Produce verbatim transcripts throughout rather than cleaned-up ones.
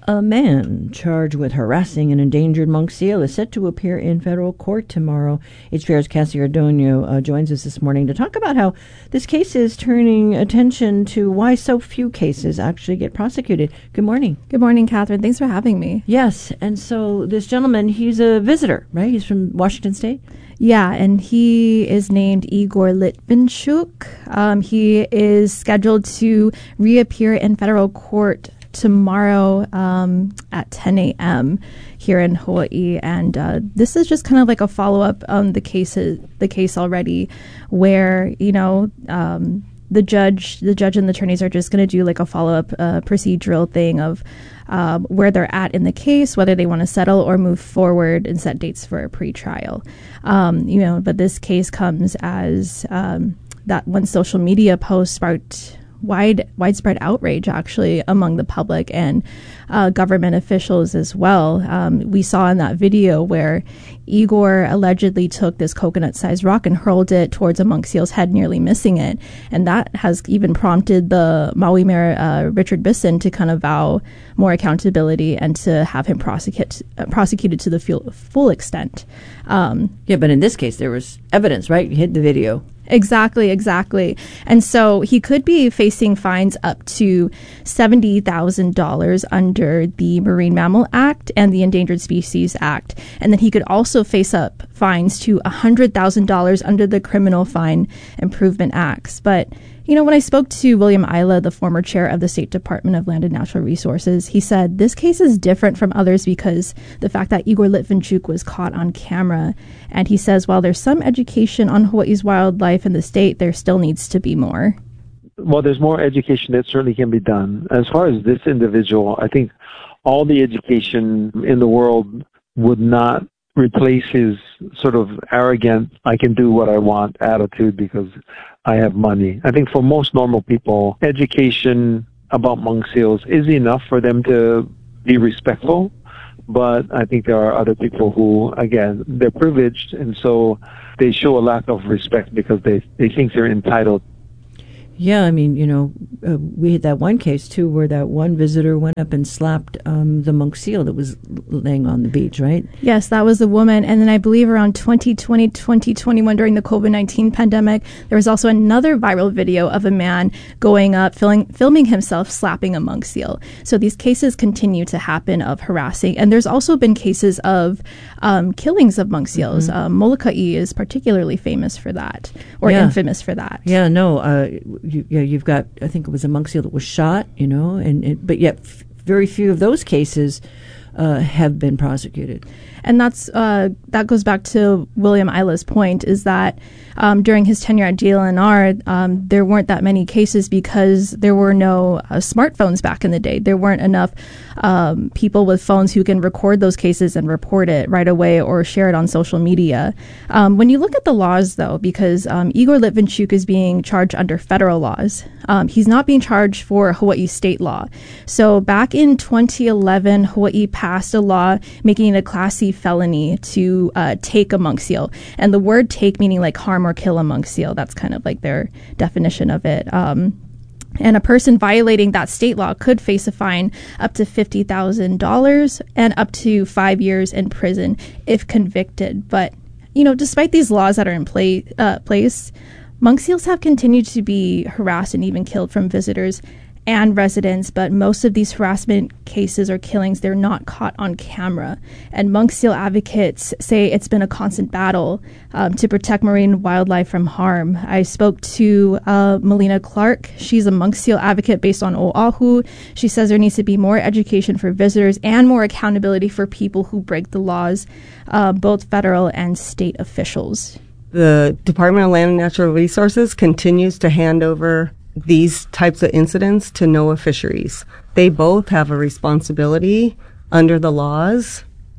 A man charged with harassing an endangered monk seal is set to appear in federal court tomorrow. H P R's Cassie Ordonio uh, joins us this morning to talk about how this case is turning attention to why so few cases actually get prosecuted. Good morning. Good morning, Catherine. Thanks for having me. Yes, and so this gentleman, he's a visitor, right? He's from Washington State? Yeah, and he is named Igor Litvinchuk. Um, he is scheduled to reappear in federal court tomorrow um, at ten a.m. here in Hawaii, and uh, this is just kind of like a follow-up on the case, the case already, where you know um, the judge, the judge and the attorneys are just going to do like a follow-up uh, procedural thing of um, where they're at in the case, whether they want to settle or move forward and set dates for a pretrial. Um, you know, but this case comes as um, that one social media post sparked wide widespread outrage actually among the public and uh, government officials as well. Um, we saw in that video where Igor allegedly took this coconut-sized rock and hurled it towards a monk seal's head, nearly missing it. And that has even prompted the Maui Mayor, uh, Richard Bisson, to kind of vow more accountability and to have him prosecute, uh, prosecuted to the full, full extent. Um, yeah, but in this case, there was evidence, right? You hid the video. Exactly, exactly. And so he could be facing fines up to seventy thousand dollars under the Marine Mammal Act and the Endangered Species Act. And then he could also face up fines to one hundred thousand dollars under the Criminal Fine Improvement Acts. But you know, when I spoke to William Ila, the former chair of the State Department of Land and Natural Resources, he said this case is different from others because the fact that Igor Litvinchuk was caught on camera. And he says while there's some education on Hawaii's wildlife in the state, there still needs to be more. Well, there's more education that certainly can be done. As far as this individual, I think all the education in the world would not replace his sort of arrogant, I can do what I want attitude because I have money. I think for most normal people, education about monk seals is enough for them to be respectful. But I think there are other people who, again, they're privileged, and so they show a lack of respect because they, they think they're entitled. Yeah, I mean, you know, uh, we had that one case, too, where that one visitor went up and slapped um, the monk seal that was laying on the beach, right? Yes, that was a woman. And then I believe around twenty twenty, twenty twenty-one, during the COVID nineteen pandemic, there was also another viral video of a man going up, filming, filming himself slapping a monk seal. So these cases continue to happen of harassing. And there's also been cases of um, killings of monk seals. Mm-hmm. Um, Molokai is particularly famous for that, or yeah. infamous for that. Yeah, no, uh, You, yeah, you've got, I think it was a monk seal that was shot, you know, and it, but yet f- very few of those cases uh, have been prosecuted. And that's uh, that goes back to William Ila's point, is that um, during his tenure at D L N R, um, there weren't that many cases because there were no uh, smartphones back in the day. There weren't enough um, people with phones who can record those cases and report it right away or share it on social media. Um, when you look at the laws, though, because um, Igor Litvinchuk is being charged under federal laws, um, he's not being charged for Hawaii state law. So back in twenty eleven, Hawaii passed a law making it a Class C felony to uh, take a monk seal. And the word take meaning like harm or kill a monk seal. That's kind of like their definition of it. Um, and a person violating that state law could face a fine up to fifty thousand dollars and up to five years in prison if convicted. But, you know, despite these laws that are in play, uh, place, monk seals have continued to be harassed and even killed from visitors and residents, but most of these harassment cases or killings, they're not caught on camera. And monk seal advocates say it's been a constant battle um, to protect marine wildlife from harm. I spoke to uh, Melina Clark. She's a monk seal advocate based on Oahu. She says there needs to be more education for visitors and more accountability for people who break the laws, uh, both federal and state officials. The Department of Land and Natural Resources continues to hand over these types of incidents to NOAA Fisheries. They both have a responsibility under the laws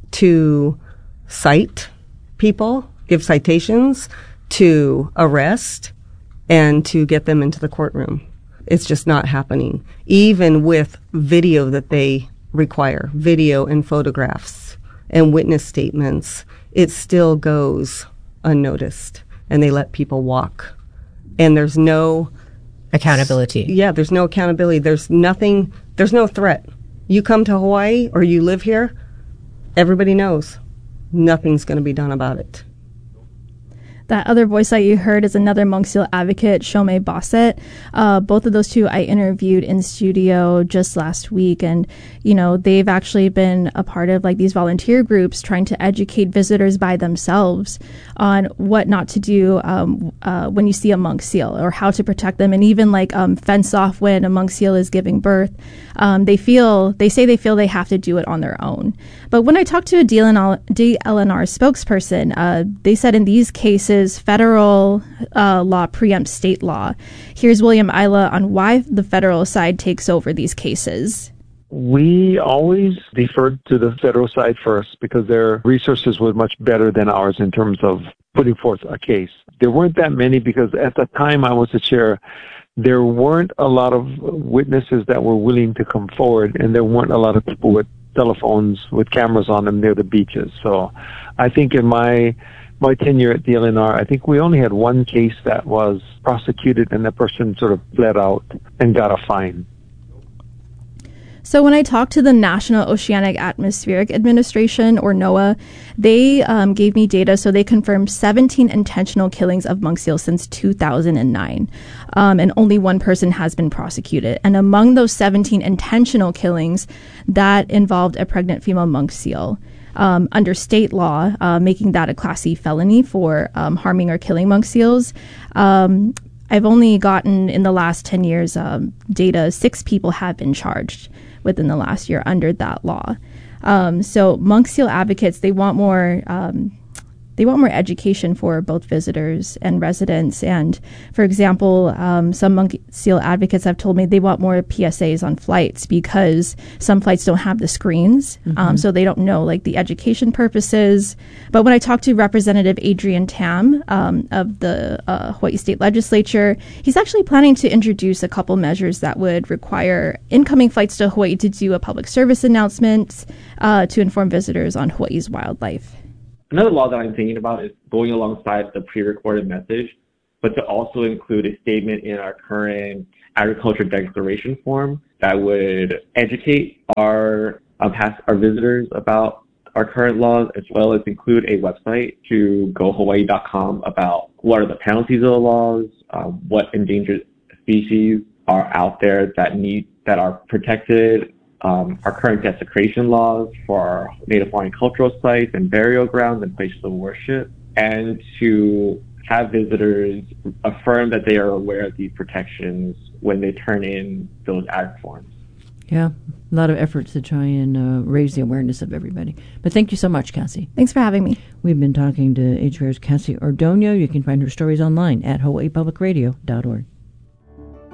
to cite people, give citations, to arrest, and to get them into the courtroom. It's just not happening, even with video that they require, video and photographs and witness statements. It still goes unnoticed, and they let people walk. And there's no accountability. Yeah, there's no accountability. There's nothing, there's no threat. You come to Hawaii or you live here, everybody knows nothing's going to be done about it. That other voice that you heard is another Monk Seal advocate, Shomei Bassett. Uh, both of those two I interviewed in studio just last week. And, you know, they've actually been a part of like these volunteer groups trying to educate visitors by themselves on what not to do um, uh, when you see a monk seal or how to protect them. And even like um, fence off when a monk seal is giving birth. Um, they feel, they say they feel they have to do it on their own. But when I talked to a D L N R spokesperson, uh, they said in these cases, federal uh, law preempts state law. Here's William Isla on why the federal side takes over these cases. We always deferred to the federal side first because their resources were much better than ours in terms of putting forth a case. There weren't that many because at the time I was the chair, there weren't a lot of witnesses that were willing to come forward, and there weren't a lot of people with telephones with cameras on them near the beaches. So I think in my my tenure at D L N R, I think we only had one case that was prosecuted and the person sort of fled out and got a fine. So when I talked to the National Oceanic Atmospheric Administration, or NOAA, they um, gave me data. So they confirmed seventeen intentional killings of monk seals since two thousand nine. Um, and only one person has been prosecuted. And among those seventeen intentional killings, that involved a pregnant female monk seal. Um, under state law, uh, making that a Class C felony for um, harming or killing monk seals. Um, I've only gotten in the last ten years um, data, six people have been charged within the last year under that law. Um, so monk seal advocates, they want more um, they want more education for both visitors and residents. And for example, um, some monk seal advocates have told me they want more P S As on flights because some flights don't have the screens. Mm-hmm. Um, so they don't know like the education purposes. But when I talked to Representative Adrian Tam um, of the uh, Hawaii State Legislature, he's actually planning to introduce a couple measures that would require incoming flights to Hawaii to do a public service announcement uh, to inform visitors on Hawaii's wildlife. Another law that I'm thinking about is going alongside the pre-recorded message, but to also include a statement in our current agriculture declaration form that would educate our um, past, our visitors about our current laws, as well as include a website to go hawaii dot com about what are the penalties of the laws, um, what endangered species are out there that need that are protected. Um, our current desecration laws for our Native Hawaiian cultural sites and burial grounds and places of worship, and to have visitors affirm that they are aware of these protections when they turn in those ag forms. Yeah, a lot of efforts to try and uh, raise the awareness of everybody. But thank you so much, Cassie. Thanks for having me. We've bbeen talking to H V R's Cassie Ordonio. You can find her stories online at hawaii public radio dot org.